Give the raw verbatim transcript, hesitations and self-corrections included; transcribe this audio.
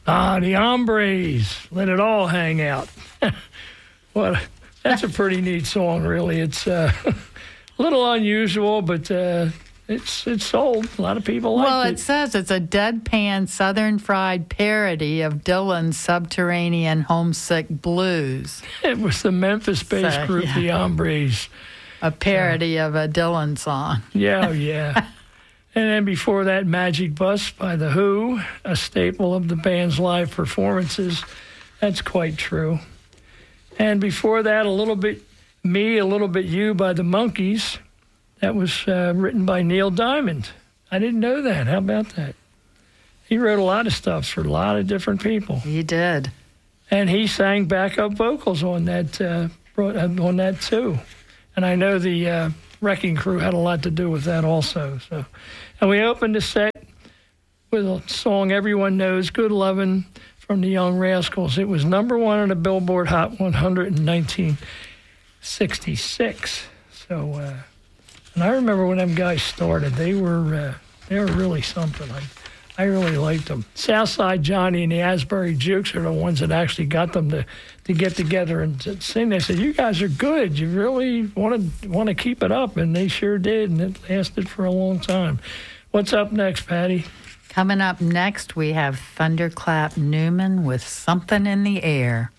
Ah, the Hombres, Let It All Hang Out. What? That's a pretty neat song, really. It's uh, a little unusual, but uh, it's it's sold. A lot of people like it. Well, it says it's a deadpan Southern fried parody of Dylan's Subterranean Homesick Blues. It was the Memphis-based So, group, yeah. the Hombres. A parody of a Dylan song. Yeah, yeah. And then before that, Magic Bus by The Who, a staple of the band's live performances. That's quite true. And before that, a little bit Me, a Little Bit You by the Monkees. That was uh, written by Neil Diamond. I didn't know that. How about that? He wrote a lot of stuff for a lot of different people. He did. And he sang backup vocals on that, uh, on that too. And I know the uh, Wrecking Crew had a lot to do with that also. So, and we opened the set with a song everyone knows, Good Lovin', from the Young Rascals. It was number one on the Billboard Hot one hundred in nineteen sixty-six. So, uh, and I remember when them guys started, they were uh, they were really something. I, I really liked them. Southside Johnny and the Asbury Jukes are the ones that actually got them to, to get together and to sing. They said, "You guys are good. You really want to want to keep it up," and they sure did, and it lasted for a long time. What's up next, Patty? Coming up next, we have Thunderclap Newman with Something in the Air.